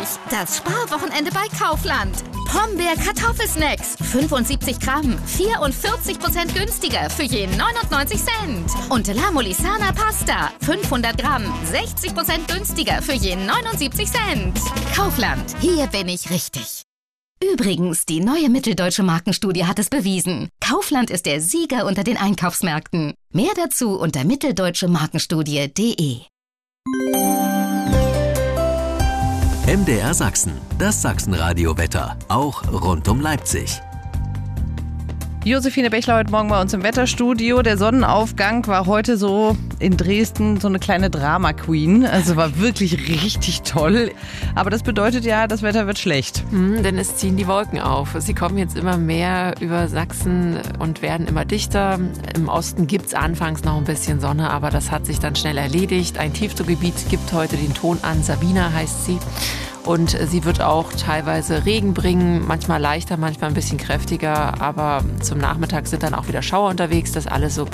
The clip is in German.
auf das Sparwochenende bei Kaufland. Pombeer Kartoffelsnacks, 75 Gramm, 44% günstiger für je 99 Cent. Und La Molisana Pasta, 500 Gramm, 60% günstiger für je 79 Cent. Kaufland, hier bin ich richtig. Übrigens, die neue Mitteldeutsche Markenstudie hat es bewiesen. Kaufland ist der Sieger unter den Einkaufsmärkten. Mehr dazu unter mitteldeutschemarkenstudie.de. MDR Sachsen, das Sachsenradio-Wetter, auch rund um Leipzig. Josephine Bechler heute Morgen bei uns im Wetterstudio. Der Sonnenaufgang war heute so in Dresden so eine kleine Drama-Queen. Also war wirklich richtig toll. Aber das bedeutet ja, das Wetter wird schlecht. Denn es ziehen die Wolken auf. Sie kommen jetzt immer mehr über Sachsen und werden immer dichter. Im Osten gibt es anfangs noch ein bisschen Sonne, aber das hat sich dann schnell erledigt. Ein Tiefdruckgebiet gibt heute den Ton an. Sabina heißt sie. Und sie wird auch teilweise Regen bringen, manchmal leichter, manchmal ein bisschen kräftiger. Aber zum Nachmittag sind dann auch wieder Schauer unterwegs. Das alles so